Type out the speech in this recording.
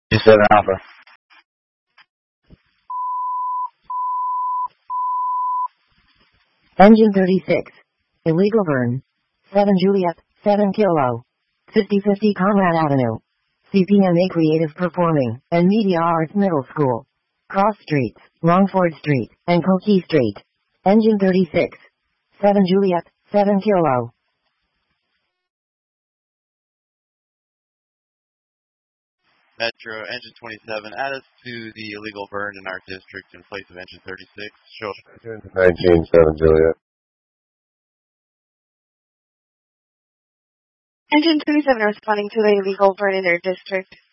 7 Alpha. Engine 36. Illegal burn. 7 Juliet, 7 Kilo. 5050 Conrad Avenue. CPMA Creative Performing and Media Arts Middle School. Cross Streets, Longford Street, and Coquille Street. Engine 36. 7 Juliet, 7 Kilo. Metro, Engine 27, add us to the illegal burn in our district in place of Engine 36. Show 19, 7 Juliet. Engine 27 responding to the illegal burn in their district.